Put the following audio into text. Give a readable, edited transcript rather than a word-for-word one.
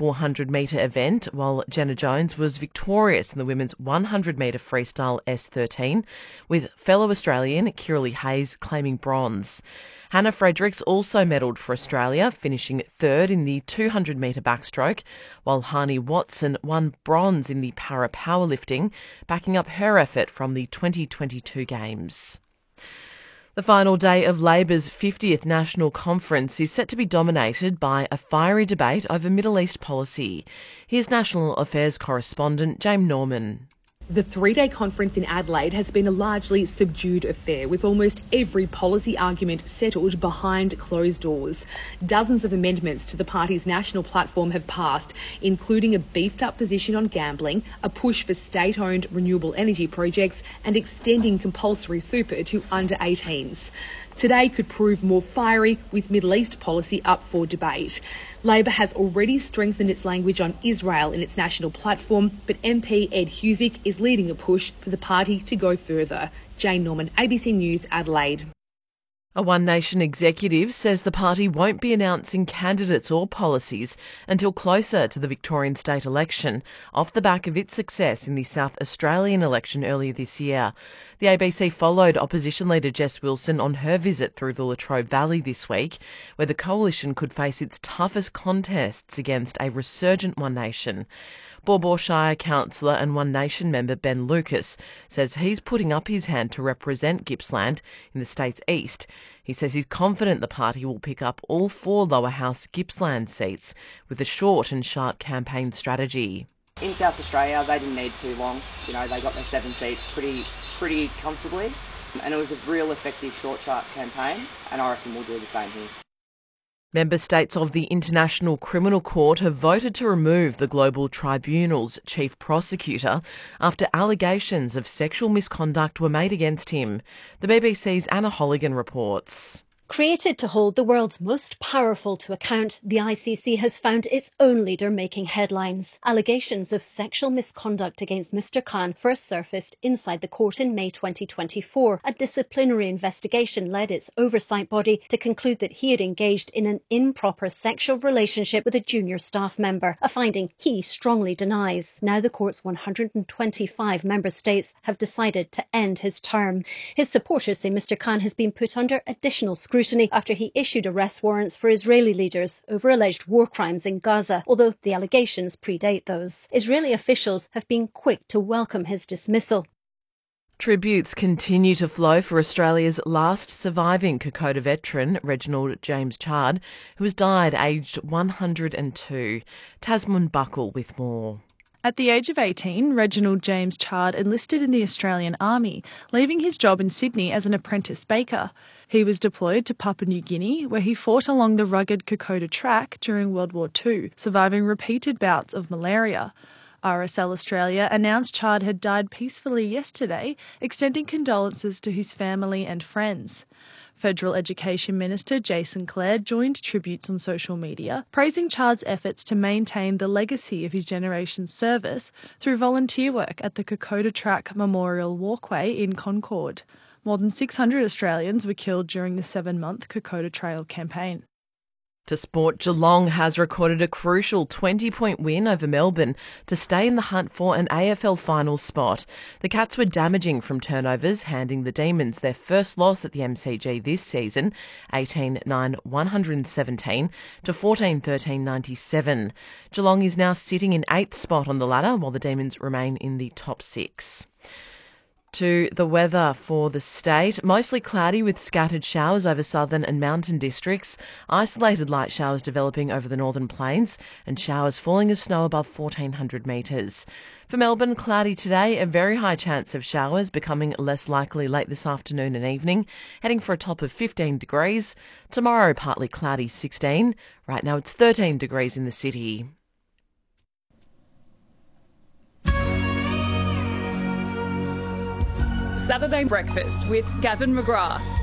400-metre event, while Jenna Jones was victorious in the women's 100-metre freestyle S13, with fellow Australian Kiralee Hayes claiming bronze. Hannah Fredericks also medalled for Australia, finishing third in the 200-metre backstroke, while Hani Watson won bronze in the para powerlifting, backing up her effort from the 2022 Games. The final day of Labor's 50th National Conference is set to be dominated by a fiery debate over Middle East policy. Here's National Affairs correspondent James Norman. The three-day conference in Adelaide has been a largely subdued affair, with almost every policy argument settled behind closed doors. Dozens of amendments to the party's national platform have passed, including a beefed-up position on gambling, a push for state-owned renewable energy projects, and extending compulsory super to under-18s. Today could prove more fiery, with Middle East policy up for debate. Labor has already strengthened its language on Israel in its national platform, but MP Ed Husic is leading a push for the party to go further. Jane Norman, ABC News, Adelaide. A One Nation executive says the party won't be announcing candidates or policies until closer to the Victorian state election, off the back of its success in the South Australian election earlier this year. The ABC followed opposition leader Jess Wilson on her visit through the Latrobe Valley this week, where the coalition could face its toughest contests against a resurgent One Nation. Baw Baw Shire councillor and One Nation member Ben Lucas says he's putting up his hand to represent Gippsland in the state's east. He says he's confident the party will pick up all 4 lower house Gippsland seats with a short and sharp campaign strategy. In South Australia, they didn't need too long. They got their 7 seats pretty comfortably, and it was a real effective short, sharp campaign, and I reckon we'll do the same here. Member states of the International Criminal Court have voted to remove the Global Tribunal's chief prosecutor after allegations of sexual misconduct were made against him. The BBC's Anna Holligan reports. Created to hold the world's most powerful to account, the ICC has found its own leader making headlines. Allegations of sexual misconduct against Mr Khan first surfaced inside the court in May 2024. A disciplinary investigation led its oversight body to conclude that he had engaged in an improper sexual relationship with a junior staff member, a finding he strongly denies. Now the court's 125 member states have decided to end his term. His supporters say Mr Khan has been put under additional scrutiny after he issued arrest warrants for Israeli leaders over alleged war crimes in Gaza, although the allegations predate those. Israeli officials have been quick to welcome his dismissal. Tributes continue to flow for Australia's last surviving Kokoda veteran, Reginald James Chard, who has died aged 102. Tasman Buckle with more. At the age of 18, Reginald James Chard enlisted in the Australian Army, leaving his job in Sydney as an apprentice baker. He was deployed to Papua New Guinea, where he fought along the rugged Kokoda Track during World War II, surviving repeated bouts of malaria. RSL Australia announced Chard had died peacefully yesterday, extending condolences to his family and friends. Federal Education Minister Jason Clare joined tributes on social media, praising Chard's efforts to maintain the legacy of his generation's service through volunteer work at the Kokoda Track Memorial Walkway in Concord. More than 600 Australians were killed during the 7-month Kokoda Trail campaign. To sport, Geelong has recorded a crucial 20-point win over Melbourne to stay in the hunt for an AFL final spot. The Cats were damaging from turnovers, handing the Demons their first loss at the MCG this season, 18-9-117 to 14-13-97. Geelong is now sitting in 8th spot on the ladder, while the Demons remain in the top 6. To the weather for the state. Mostly cloudy with scattered showers over southern and mountain districts, isolated light showers developing over the northern plains, and showers falling as snow above 1,400 metres. For Melbourne, cloudy today, a very high chance of showers becoming less likely late this afternoon and evening, heading for a top of 15 degrees. Tomorrow, partly cloudy, 16. Right now it's 13 degrees in the city. Saturday Breakfast with Gavin McGrath.